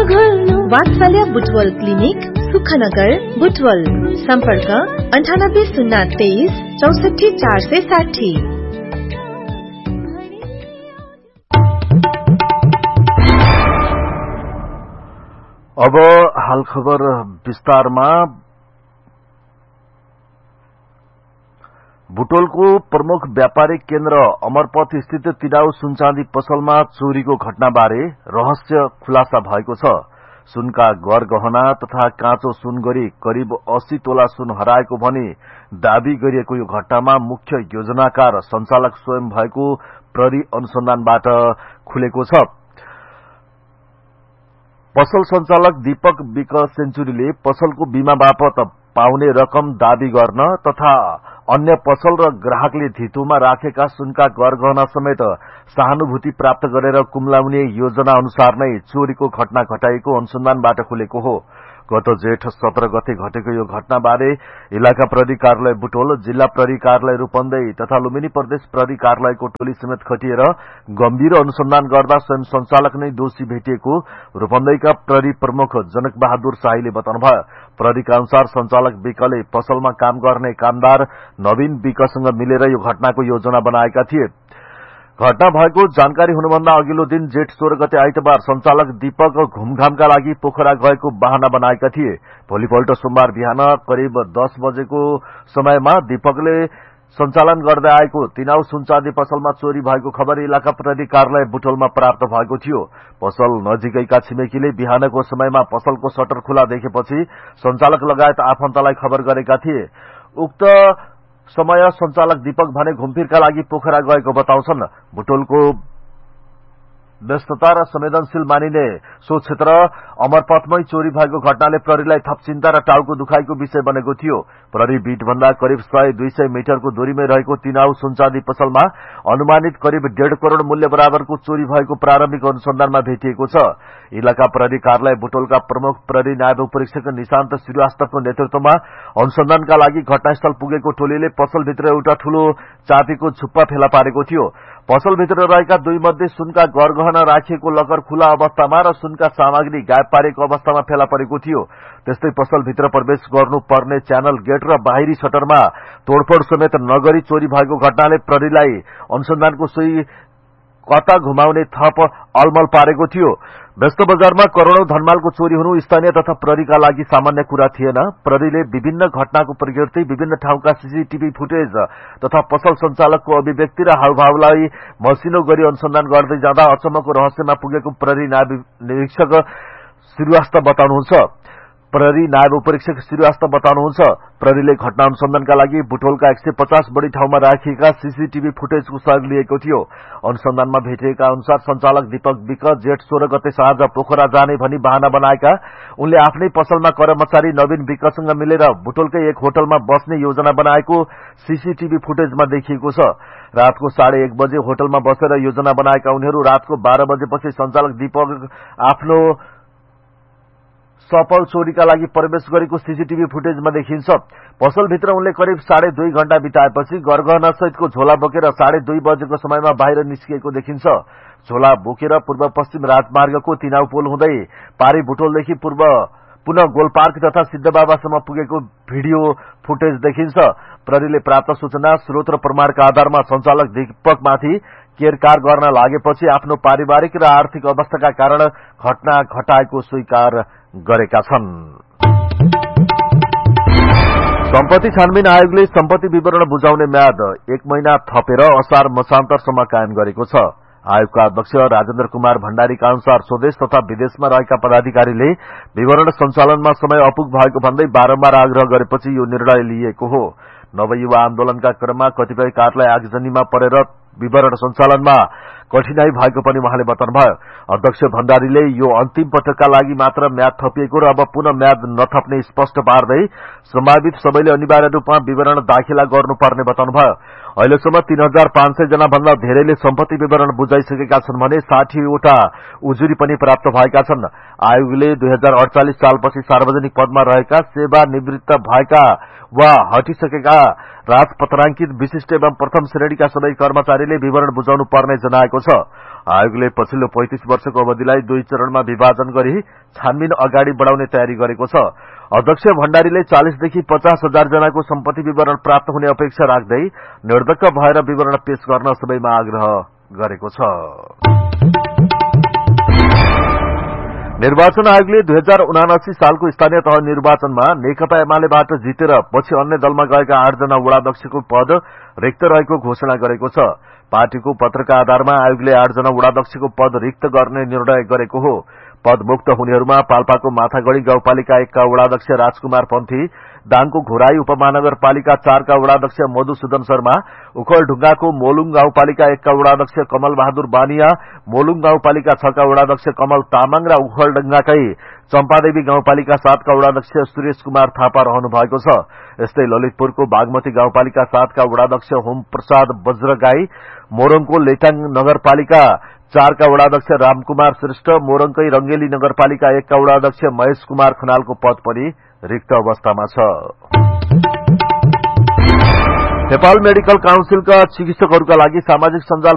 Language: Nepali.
गर्नु वात्सल्य बुटवल क्लिनिक सुखनगर बुटवल सम्पर्क 9803 64460। अब हाल खबर विस्तारमा। बुटोलको प्रमुख व्यापारिक केन्द्र अमरपथ स्थित तिडाउ सुनचाँदी पसलमा चोरीको घटनाबारे रहस्य खुलासा भएको छ। सुनका गरगहना तथा काँचो सुन गरी करिब 80 तोला सुन हराएको भनी दावी गरिएको यो घटनामा मुख्य योजनाकार संचालक स्वयं भएको प्रहरी अनुसन्धानबाट खुलेको छ। पसल संचालक दीपक विक सेन्चुरीले पसलको बीमा बापत पाउने रकम दावी गर्न तथा अन्य पसल र ग्राहकले धितोमा राखेका सुनका गरगहना समेत सहानुभूति प्राप्त गरेर कुम्लाउने योजना अनुसार नै चोरीको घटना घटाइएको अनुसन्धानबाट खुलेको हो। गत जेठ 17 गते घटेको यो घटनाबारे इलाका प्रहरी कार्यालय बुटोल, जिल्ला प्रहरी कार्यालय रूपन्देही तथा लुम्बिनी प्रदेश प्रहरी कार्यालयको टोली समेत खटिएर गम्भीर अनुसन्धान गर्दा स्वयं संचालक नै दोषी भेटिएको रूपन्देहीका प्रहरी प्रमुख जनक बहादुर शाहीले बताउनुभयो। प्रहरीका अनुसार संचालक विकले पसलमा काम गर्ने कामदार नवीन विकसँग मिलेर यो घटनाको योजना बनाएका थिए। घटना भएको जानकारी हुनुभन्दा अघिल्लो दिन जेठ 16 गते आइतबार संचालक दीपक घुमघामका लागि पोखरा गएको बहाना बनाएका थिए। भोलिपल्ट सोमबार बिहान करिब 10 बजेको समयमा दीपकले सञ्चालन गर्दै आएको तिनाउ सुनचाँदी पसलमा चोरी भएको खबर इलाका प्रहरी कार्यालय बुटोलमा प्राप्त भएको थियो। पसल नजिकैका छिमेकीले बिहानको समयमा पसलको शटर खुला देखेपछि संचालक लगायत आफन्तलाई खबर गरेका थिए। उक्त समय संचालक दीपक भने घुमफिरका लागि पोखरा गएको बताउँछन्। बुटोलको व्यस्तता र संवेदनशील मानिने सो क्षेत्र अमरपथमै चोरी भएको घटनाले प्रहरीलाई थप चिन्ता र टाउको दुखाइको विषय बनेको थियो। प्रहरी बीटभन्दा करिब 100-200 मिटरको दूरीमै रहेको तिनाउ सुनचाँदी पसलमा अनुमानित करिब 1.5 करोड़ मूल्य बराबरको चोरी भएको प्रारम्भिक अनुसन्धानमा भेटिएको छ। इलाका प्रहरी कार्यालय बुटोलका प्रमुख प्रहरी नायब उपरीक्षक निशान्त श्रीवास्तवको नेतृत्वमा अनुसन्धानका लागि घटनास्थल पुगेको टोलीले पसलभित्र एउटा ठूलो चाँदीको छुप्पा फेला पारेको थियो। पसलभित्र रहेका दुई मध्ये सुनका गरगहना राखिएको लकर खुला अवस्थामा र सुनका सामग्री गायब पारेको अवस्थामा फेला परेको थियो। त्यस्तै पसलभित्र प्रवेश गर्नुपर्ने च्यानल गेट र बाहिरी शटरमा तोडफोड समेत नगरी चोरी भएको घटनाले प्रहरीलाई अनुसन्धानको सुई कता घुमाउने थप अलमल पारेको थियो। व्यस्त बजारमा करोड़ौं धनमालको चोरी हुनु स्थानीय तथा प्रहरीका लागि सामान्य कुरा थिएन। प्रहरीले विभिन्न घटनाको प्रकृति, विभिन्न ठाउँका सीसीटीभी फुटेज तथा पसल संचालकको अभिव्यक्ति र हावभावलाई मसिनो गरी अनुसन्धान गर्दै जाँदा अचम्मको रहस्यमा पुगेको प्रहरी नायब निरीक्षक श्रीवास्तव बताउनुहुन्छ। प्रहरी नायब उपरीक्षक श्रीवास्तव बताउनुहुन्छ, प्रहरीले घटना अनुसन्धानका लागि बुटोलका 150 बढी ठाउँमा राखिएका सीसीटीभी फुटेजको सहयोग लिएको थियो। अनुसन्धानमा भेटिएका अनुसार संचालक दीपक विक जेठ 16 गते साँझ पोखरा जाने भनी बहाना बनाएका उनले आफ्नै पसलमा कर्मचारी नवीन विकसँग मिलेर बुटोलकै एक होटलमा बस्ने योजना बनाएको सीसीटीभी फुटेजमा देखिएको छ। रातको 1:30 बजे होटलमा बसेर योजना बनाएका उनीहरू रातको 12 बजेपछि संचालक दीपक आफ्नो सफल चोरीका लागि प्रवेश गरेको सीसीटीभी फुटेजमा देखिन्छ। पसलभित्र उनले करिब 2.5 घण्टा बिताएपछि गरगहना सहितको झोला बोकेर 2:30 बजेको समयमा बाहिर निस्किएको देखिन्छ। झोला बोकेर पूर्व पश्चिम राजमार्गको तिनाउ पुल हुँदै पारी बुटोलदेखि पुनः गोलपार्क तथा सिद्धबाबासम्म पुगेको भिडियो फुटेज देखिन्छ। प्रहरीले प्राप्त सूचना, स्रोत र प्रमाणका आधारमा संचालक दीपकमाथि केरकार गर्न लागेपछि आफ्नो पारिवारिक र आर्थिक अवस्थाका कारण घटना घटाएको स्वीकार गरेका छन्। सम्पत्ति छानबिन आयोगले सम्पत्ति विवरण बुझाउने म्याद 1 महिना थपेर असार मसान्तरसम्म कायम गरेको छ। आयोगका अध्यक्ष राजेन्द्र कुमार भण्डारीका अनुसार स्वदेश तथा विदेशमा रहेका पदाधिकारीले विवरण सञ्चालनमा समय अपुग भएको भन्दै बारम्बार आग्रह गरेपछि यो निर्णय लिएको हो। नवयुवा आन्दोलनका क्रममा कतिपय कार्यालय आगजनीमा परेर विवरण सञ्चालनमा कठिनाई भएको पनि उहाँले बताउनुभयो। अध्यक्ष भण्डारीले यो अन्तिम पटकका लागि मात्र म्याद थपिएको र अब पुनः म्याद नथप्ने स्पष्ट पार्दै सम्भावित सबैले अनिवार्य रूपमा विवरण दाखिला गर्नुपर्ने बताउनुभयो। अहिलेसम्म 3500 जना भन्दा धेरैले सम्पत्ति विवरण बुझाइसकेका छन् भने 60 वटा उजुरी पनि प्राप्त भएका छन्। आयोगले 2048 सालपछि सार्वजनिक पदमा रहेका, सेवानिवृत्त भएका वा हटिसकेका राजपत्रांकित विशिष्ट एवं प्रथम श्रेणीका सबै कर्मचारी भण्डारीले विवरण बुझाउनु पर्ने जनाएको छ। आयोगले पछिल्लो 35 वर्षको अवधिलाई 2 चरणमा विभाजन गरी छानबिन अगाडि बढाउने तयारी गरेको छ। अध्यक्ष भण्डारीले 40 देखि 50 हजार जनाको सम्पत्ति विवरण प्राप्त हुने अपेक्षा राख्दै निर्धक्क भएर विवरण पेश गर्न सबैमा आग्रह गरेको छ। निर्वाचन आयोगले 2079 सालको स्थानीय तह निर्वाचनमा नेकपा एमालेबाट जितेर पछि अन्य दलमा गएका 8 जना वडाध्यक्षको पद रिक्त रहेको घोषणा गरेको छ। पार्टीको पत्रका आधारमा आयोगले 8 जना वडाध्यक्षको पद रिक्त गर्ने निर्णय गरेको हो। पद मुक्त हुनेहरूमा पाल्पाको माथागढ़ी गाउँपालिका 1 का वडाध्यक्ष राजकुमार पन्थी, दाङको घोराई उपमहानगरपालिका 4 का वडाध्यक्ष मधुसूदन शर्मा, उखलढुंगाको मोलुङ गाउँपालिका 1 का वडाध्यक्ष कमल बहादुर बानिया, मोलुङ गाउँपालिका 6 का वडाध्यक्ष कमल तामाङ र उखलढुंगाकै चम्पादेवी गाउँपालिका 7 का वडाध्यक्ष सुरेश कुमार थापा रहनु भएको छ। यस्तै ललितपुरको बागमती गाउँपालिका 7 का वडाध्यक्ष होम प्रसाद बज्रगाई, मोरङको लेटाङ नगरपालिका 4 का वडाध्यक्ष रामकुमार श्रेष्ठ, मोरङकै रंगेली नगरपालिका 1 का वडाध्यक्ष महेश कुमार खनालको पद पनि रिक्त अवस्थामा छ। नेपाल मेडिकल काउन्सिलका चिकित्सकहरूका लागि सामाजिक सञ्जाल